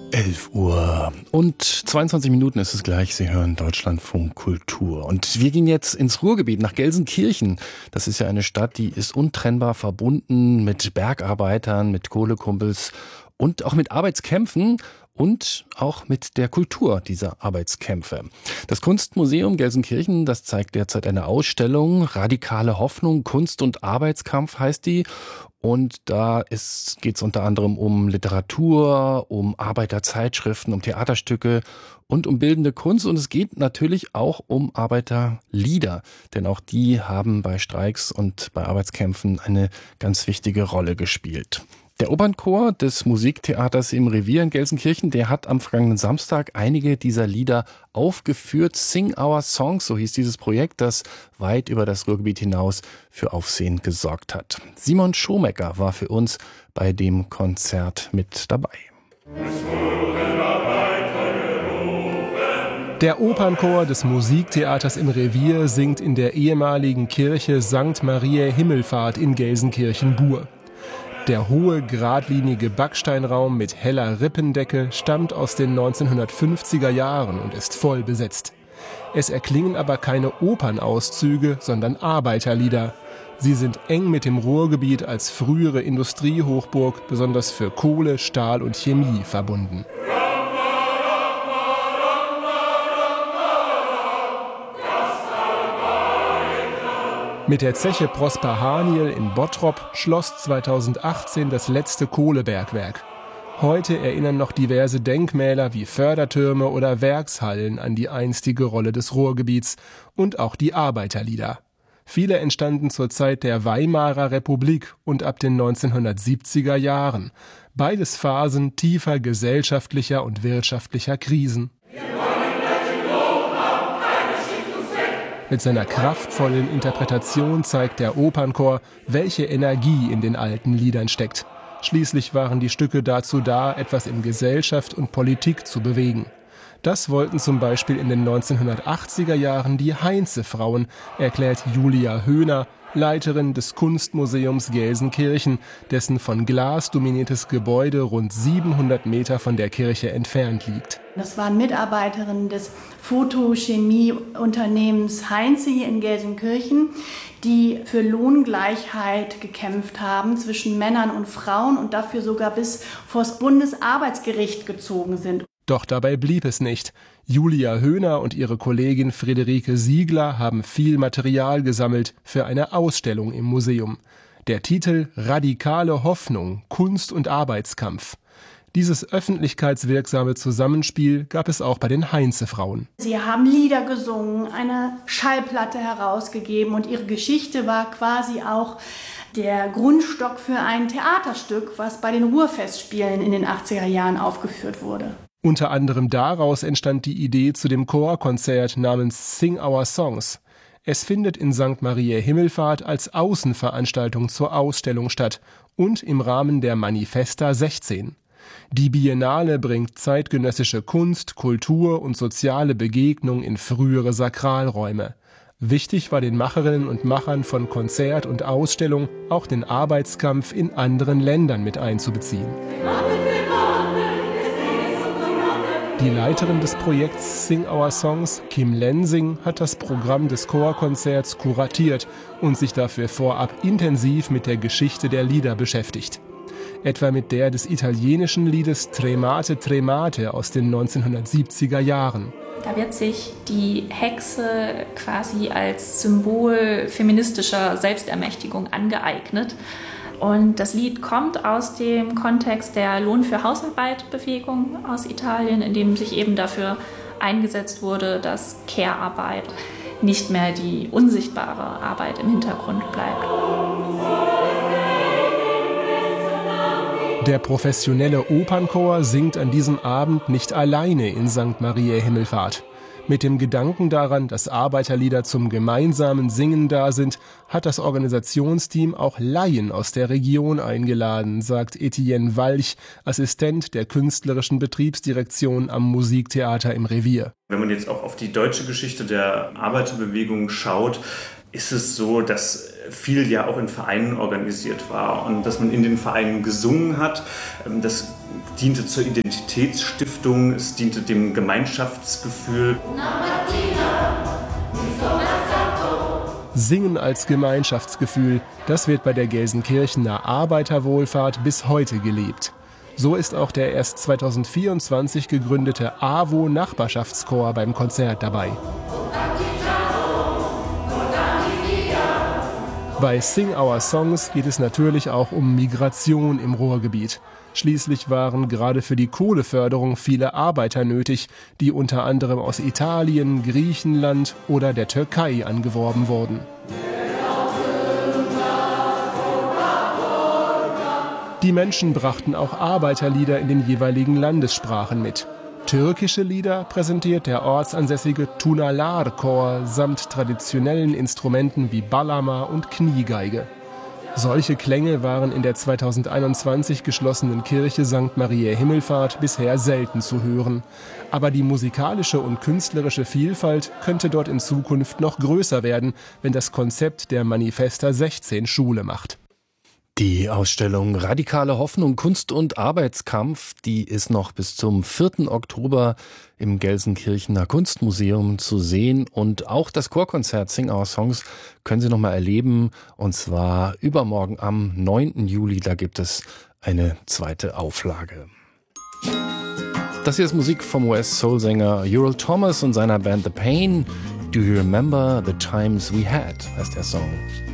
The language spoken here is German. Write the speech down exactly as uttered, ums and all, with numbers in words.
elf Uhr und zweiundzwanzig Minuten ist es gleich. Sie hören Deutschlandfunk Kultur. Und wir gehen jetzt ins Ruhrgebiet, nach Gelsenkirchen. Das ist ja eine Stadt, die ist untrennbar verbunden mit Bergarbeitern, mit Kohlekumpels und auch mit Arbeitskämpfen und auch mit der Kultur dieser Arbeitskämpfe. Das Kunstmuseum Gelsenkirchen, das zeigt derzeit eine Ausstellung. Radikale Hoffnung, Kunst und Arbeitskampf heißt die. Und da geht es unter anderem um Literatur, um Arbeiterzeitschriften, um Theaterstücke und um bildende Kunst. Und es geht natürlich auch um Arbeiterlieder, denn auch die haben bei Streiks und bei Arbeitskämpfen eine ganz wichtige Rolle gespielt. Der Opernchor des Musiktheaters im Revier in Gelsenkirchen, der hat am vergangenen Samstag einige dieser Lieder aufgeführt. Sing Our Songs, so hieß dieses Projekt, das weit über das Ruhrgebiet hinaus für Aufsehen gesorgt hat. Simon Schomecker war für uns bei dem Konzert mit dabei. Der Opernchor des Musiktheaters im Revier singt in der ehemaligen Kirche Sankt Mariä Himmelfahrt in Gelsenkirchen-Bur. Der hohe, geradlinige Backsteinraum mit heller Rippendecke stammt aus den neunzehnhundertfünfziger Jahren und ist voll besetzt. Es erklingen aber keine Opernauszüge, sondern Arbeiterlieder. Sie sind eng mit dem Ruhrgebiet als frühere Industriehochburg, besonders für Kohle, Stahl und Chemie, verbunden. Mit der Zeche Prosper Haniel in Bottrop schloss zweitausendachtzehn das letzte Kohlebergwerk. Heute erinnern noch diverse Denkmäler wie Fördertürme oder Werkshallen an die einstige Rolle des Ruhrgebiets und auch die Arbeiterlieder. Viele entstanden zur Zeit der Weimarer Republik und ab den neunzehnhundertsiebziger Jahren. Beides Phasen tiefer gesellschaftlicher und wirtschaftlicher Krisen. Mit seiner kraftvollen Interpretation zeigt der Opernchor, welche Energie in den alten Liedern steckt. Schließlich waren die Stücke dazu da, etwas in Gesellschaft und Politik zu bewegen. Das wollten zum Beispiel in den neunzehnhundertachtziger Jahren die Heinze-Frauen, erklärt Julia Höhner, Leiterin des Kunstmuseums Gelsenkirchen, dessen von Glas dominiertes Gebäude rund siebenhundert Meter von der Kirche entfernt liegt. Das waren Mitarbeiterinnen des Photochemieunternehmens Heinze hier in Gelsenkirchen, die für Lohngleichheit gekämpft haben zwischen Männern und Frauen und dafür sogar bis vor das Bundesarbeitsgericht gezogen sind. Doch dabei blieb es nicht. Julia Höhner und ihre Kollegin Friederike Siegler haben viel Material gesammelt für eine Ausstellung im Museum. Der Titel Radikale Hoffnung, Kunst und Arbeitskampf. Dieses öffentlichkeitswirksame Zusammenspiel gab es auch bei den Heinze-Frauen. Sie haben Lieder gesungen, eine Schallplatte herausgegeben und ihre Geschichte war quasi auch der Grundstock für ein Theaterstück, was bei den Ruhrfestspielen in den achtziger Jahren aufgeführt wurde. Unter anderem daraus entstand die Idee zu dem Chorkonzert namens Sing Our Songs. Es findet in Sankt Mariä Himmelfahrt als Außenveranstaltung zur Ausstellung statt und im Rahmen der Manifesta sechzehn. Die Biennale bringt zeitgenössische Kunst, Kultur und soziale Begegnung in frühere Sakralräume. Wichtig war den Macherinnen und Machern von Konzert und Ausstellung auch den Arbeitskampf in anderen Ländern mit einzubeziehen. Die Leiterin des Projekts Sing Our Songs, Kim Lensing, hat das Programm des Chorkonzerts kuratiert und sich dafür vorab intensiv mit der Geschichte der Lieder beschäftigt. Etwa mit der des italienischen Liedes Tremate Tremate aus den neunzehnhundertsiebziger Jahren. Da wird sich die Hexe quasi als Symbol feministischer Selbstermächtigung angeeignet. Und das Lied kommt aus dem Kontext der Lohn für Hausarbeit-Bewegung aus Italien, in dem sich eben dafür eingesetzt wurde, dass Care-Arbeit nicht mehr die unsichtbare Arbeit im Hintergrund bleibt. Der professionelle Opernchor singt an diesem Abend nicht alleine in Sankt Mariä Himmelfahrt. Mit dem Gedanken daran, dass Arbeiterlieder zum gemeinsamen Singen da sind, hat das Organisationsteam auch Laien aus der Region eingeladen, sagt Etienne Walch, Assistent der künstlerischen Betriebsdirektion am Musiktheater im Revier. Wenn man jetzt auch auf die deutsche Geschichte der Arbeiterbewegung schaut, ist es so, dass viel ja auch in Vereinen organisiert war und dass man in den Vereinen gesungen hat. Das diente zur Identitätsstiftung, es diente dem Gemeinschaftsgefühl. Singen als Gemeinschaftsgefühl, das wird bei der Gelsenkirchener Arbeiterwohlfahrt bis heute gelebt. So ist auch der erst zweitausendvierundzwanzig gegründete A W O-Nachbarschaftschor beim Konzert dabei. Bei Sing Our Songs geht es natürlich auch um Migration im Ruhrgebiet. Schließlich waren gerade für die Kohleförderung viele Arbeiter nötig, die unter anderem aus Italien, Griechenland oder der Türkei angeworben wurden. Die Menschen brachten auch Arbeiterlieder in den jeweiligen Landessprachen mit. Türkische Lieder präsentiert der ortsansässige Tunalar-Chor samt traditionellen Instrumenten wie Bağlama und Kniegeige. Solche Klänge waren in der zweitausendeinundzwanzig geschlossenen Kirche Sankt Mariä Himmelfahrt bisher selten zu hören. Aber die musikalische und künstlerische Vielfalt könnte dort in Zukunft noch größer werden, wenn das Konzept der Manifesta sechzehn Schule macht. Die Ausstellung Radikale Hoffnung, Kunst und Arbeitskampf, die ist noch bis zum vierten Oktober im Gelsenkirchener Kunstmuseum zu sehen. Und auch das Chorkonzert Sing Our Songs können Sie noch mal erleben. Und zwar übermorgen am neunten Juli, da gibt es eine zweite Auflage. Das hier ist Musik vom U S-Soul-Sänger Earl Thomas und seiner Band The Pain. Do you remember the times we had, heißt der Song.